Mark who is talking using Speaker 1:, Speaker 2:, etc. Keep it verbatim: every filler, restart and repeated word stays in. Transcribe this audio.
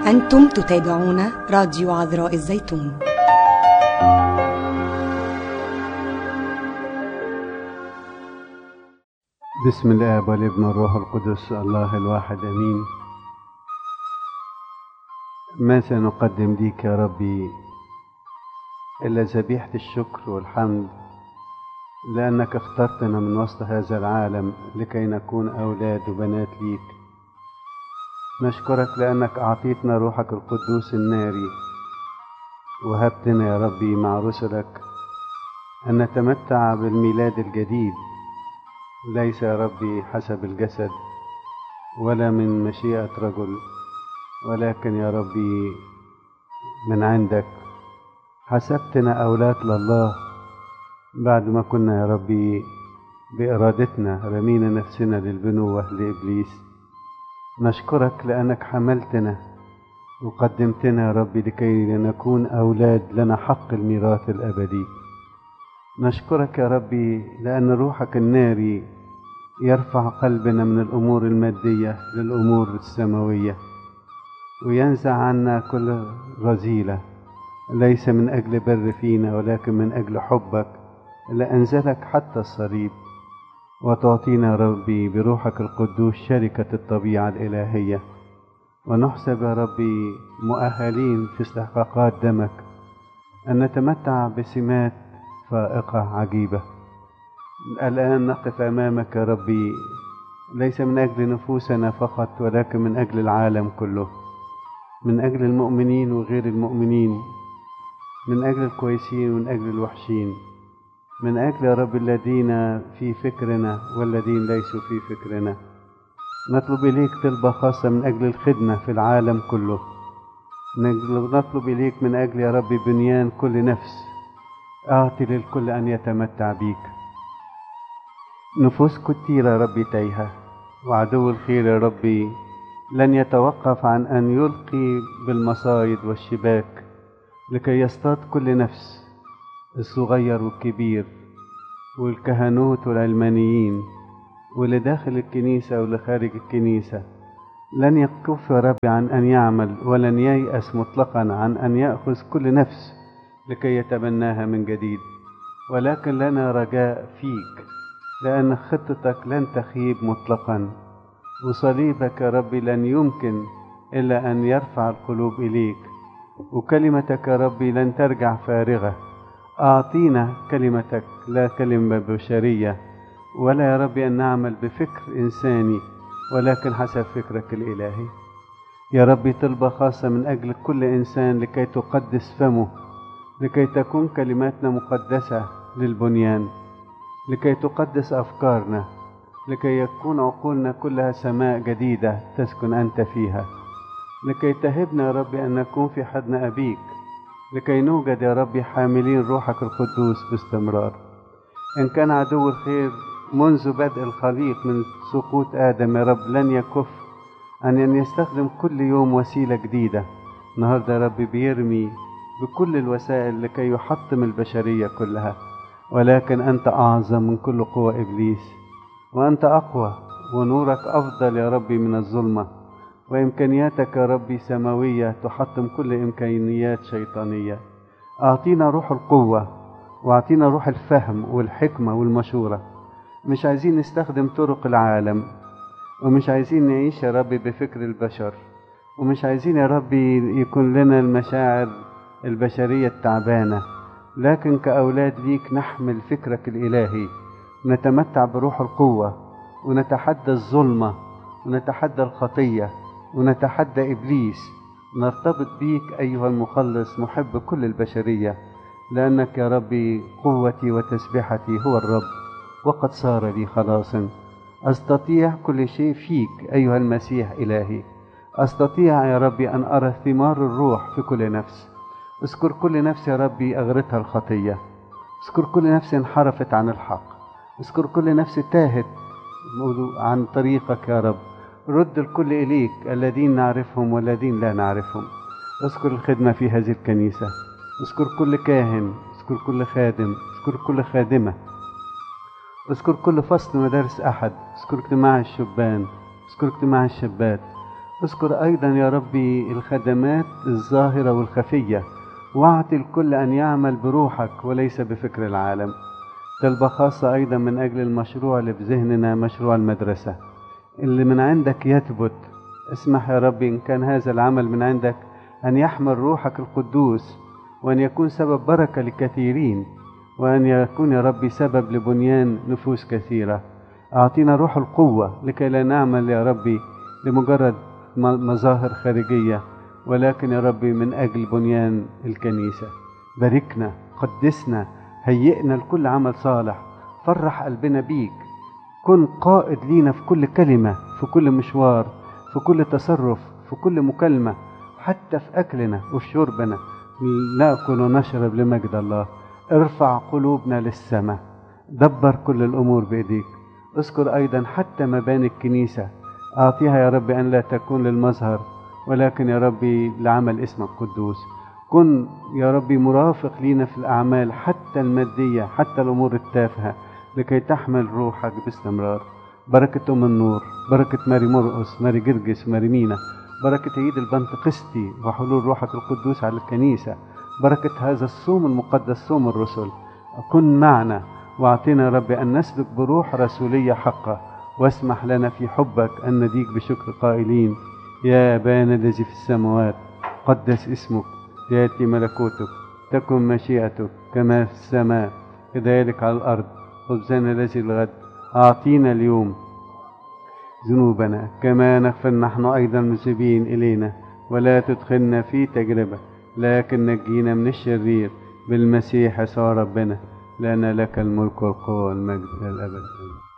Speaker 1: أنتم تتابعون راديو عذراء الزيتون.
Speaker 2: بسم الآب والابن والروح القدس الله الواحد أمين. ما سنقدم ليك يا ربي إلا ذبيحة الشكر والحمد، لأنك اخترتنا من وسط هذا العالم لكي نكون أولاد وبنات ليك. نشكرك لأنك أعطيتنا روحك القدوس الناري، وهبتنا يا ربي مع رسلك أن نتمتع بالميلاد الجديد، ليس يا ربي حسب الجسد ولا من مشيئة رجل، ولكن يا ربي من عندك. حسبتنا أولاد لله بعد ما كنا يا ربي بإرادتنا رمينا نفسنا للبنوة لإبليس. نشكرك لأنك حملتنا وقدمتنا يا ربي لكي نكون أولاد لنا حق الميراث الأبدي. نشكرك يا ربي لأن روحك الناري يرفع قلبنا من الأمور المادية للأمور السماوية، وينزع عنا كل رذيلة، ليس من أجل بر فينا ولكن من أجل حبك اللي أنزلك حتى الصليب، وتعطينا يا ربي بروحك القدوس شركة الطبيعة الإلهية، ونحسب يا ربي مؤهلين في استحقاقات دمك أن نتمتع بسمات فائقة عجيبة. الآن نقف أمامك يا ربي ليس من أجل نفوسنا فقط ولكن من أجل العالم كله، من أجل المؤمنين وغير المؤمنين، من أجل الكويسين ومن أجل الوحشين، من أجل يا رب الذين في فكرنا والذين ليسوا في فكرنا. نطلب إليك طلبة خاصة من أجل الخدمة في العالم كله. نطلب إليك من أجل يا رب بنيان كل نفس، أعطي للكل أن يتمتع بيك. نفوس كتيرة يا ربي تايهة، وعدو الخير يا ربي لن يتوقف عن أن يلقي بالمصايد والشباك لكي يصطاد كل نفس، الصغير والكبير والكهنوت والعلمانيين واللي داخل الكنيسة واللي خارج الكنيسة. لن يكف يا ربي عن أن يعمل ولن ييأس مطلقا عن أن يأخذ كل نفس لكي يتبناها من جديد، ولكن لنا رجاء فيك لأن خطتك لن تخيب مطلقا، وصليبك يا ربي لن يمكن إلا أن يرفع القلوب إليك، وكلمتك يا ربي لن ترجع فارغة. أعطينا كلمتك لا كلمة بشرية، ولا يا ربي أن نعمل بفكر إنساني ولكن حسب فكرك الإلهي. يا ربي طلبة خاصة من أجل كل إنسان لكي تقدس فمه، لكي تكون كلماتنا مقدسة للبنيان، لكي تقدس أفكارنا، لكي يكون عقولنا كلها سماء جديدة تسكن أنت فيها، لكي تهبنا يا ربي أن نكون في حضن أبيك، لكي نوجد يا ربي حاملين روحك القدوس باستمرار. إن كان عدو الخير منذ بدء الخليق من سقوط آدم يا رب لن يكف عن أن يستخدم كل يوم وسيلة جديدة. النهاردة يا رب بيرمي بكل الوسائل لكي يحطم البشرية كلها، ولكن أنت أعظم من كل قوة إبليس، وأنت أقوى، ونورك أفضل يا ربي من الظلمة، وإمكانياتك يا ربي سماوية تحطم كل إمكانيات شيطانية. أعطينا روح القوة، وأعطينا روح الفهم والحكمة والمشورة. مش عايزين نستخدم طرق العالم، ومش عايزين نعيش يا ربي بفكر البشر، ومش عايزين يا ربي يكون لنا المشاعر البشرية التعبانة، لكن كأولاد ليك نحمل فكرك الإلهي، نتمتع بروح القوة، ونتحدى الظلمة، ونتحدى الخطية، ونتحدى إبليس. نرتبط بيك أيها المخلص محب كل البشرية، لأنك يا ربي قوتي وتسبحتي هو الرب، وقد صار لي خلاصا. أستطيع كل شيء فيك أيها المسيح إلهي. أستطيع يا ربي أن أرى ثمار الروح في كل نفس. اذكر كل نفس يا ربي أغرتها الخطية، اذكر كل نفس انحرفت عن الحق، اذكر كل نفس تاهت عن طريقك يا رب. رد الكل إليك، الذين نعرفهم والذين لا نعرفهم. اذكر الخدمة في هذه الكنيسة، اذكر كل كاهن، اذكر كل خادم، اذكر كل خادمة، اذكر كل فصل مدارس أحد، اذكر اجتماع الشبان، اذكر اجتماع الشابات. اذكر أيضا يا ربي الخدمات الظاهرة والخفية، واعطي الكل أن يعمل بروحك وليس بفكر العالم. طلبة خاصة أيضا من أجل المشروع اللي في ذهننا، مشروع المدرسة اللي من عندك يثبت. اسمح يا ربي إن كان هذا العمل من عندك أن يحمل روحك القدوس، وأن يكون سبب بركة لكثيرين، وأن يكون يا ربي سبب لبنيان نفوس كثيرة. أعطينا روح القوة لكي لا نعمل يا ربي لمجرد مظاهر خارجية، ولكن يا ربي من أجل بنيان الكنيسة. باركنا، قدسنا، هيئنا لكل عمل صالح، فرح قلبنا بيك. كن قائد لينا في كل كلمة، في كل مشوار، في كل تصرف، في كل مكالمة، حتى في أكلنا وشربنا نأكل ونشرب لمجد الله. ارفع قلوبنا للسماء، دبر كل الأمور بإيديك. اذكر أيضا حتى مباني الكنيسة، أعطيها يا ربي أن لا تكون للمظهر، ولكن يا ربي لعمل اسمك القدوس. كن يا ربي مرافق لينا في الأعمال حتى المادية، حتى الأمور التافهة، لكي تحمل روحك باستمرار. بركة أم النور، بركة ماري مرقس، ماري جرجس، ماري مينا، بركة عيد البنتقسطي وحلول روحك القدوس على الكنيسة، بركة هذا الصوم المقدس، صوم الرسل. كن معنا واعطينا يا ربي أن نسلك بروح رسولية حقة، واسمح لنا في حبك أن نديك بشكر قائلين: يا أبانا الذي في السماوات، قدس اسمك، يأتي ملكوتك، تكن مشيئتك كما في السماء كذلك على الأرض. خبزنا الذي الغد أعطينا اليوم ذنوبنا كما نغفر نحن أيضا المذنبين إلينا، ولا تدخلنا في تجربة لكن نجينا من الشرير، بالمسيح يسوع ربنا، لأن لك الملك والقوة والمجد إلى الأبد.